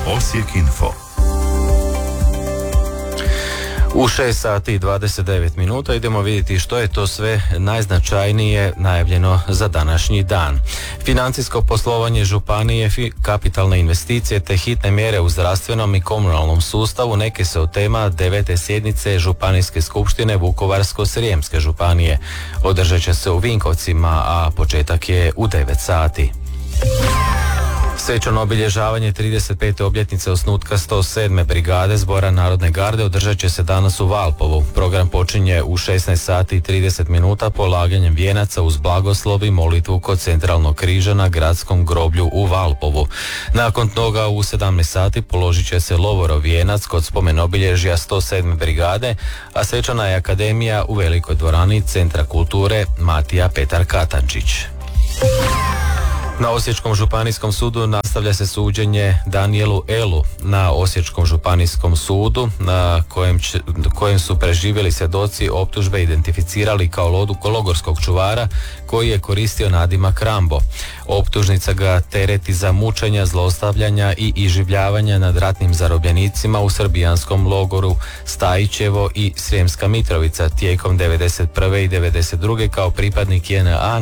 Osijek Info. U 6 sati i 29 minuta idemo vidjeti što je to sve najznačajnije najavljeno za današnji dan. Financijsko poslovanje županije, kapitalne investicije te hitne mjere u zdravstvenom i komunalnom sustavu neke se od tema 9. sjednice Županijske skupštine Vukovarsko-srijemske županije. Održat će se u Vinkovcima, a početak je u 9 sati. Svečano obilježavanje 35. obljetnice osnutka 107. brigade Zbora Narodne garde održat će se danas u Valpovu. Program počinje u 16 sati i 30 minuta polaganjem vijenaca uz blagoslov i molitvu kod centralnog križa na gradskom groblju u Valpovu. Nakon toga u 17 sati položit će se lovorov vijenac kod spomen obilježja 107. brigade, a svečana je akademija u velikoj dvorani Centra kulture Matija Petar Katančić. Na Osječkom županijskom sudu nastavlja se suđenje Danijelu Elu. Na Osječkom županijskom sudu na kojem su preživjeli svjedoci optužbe identificirali kao logorskog čuvara koji je koristio nadimak Rambo. Optužnica ga tereti za mučenja, zlostavljanja i iživljavanja nad ratnim zarobljenicima u srbijanskom logoru Stajićevo i Srijemska Mitrovica tijekom 1991. i 1992. kao pripadnik JNA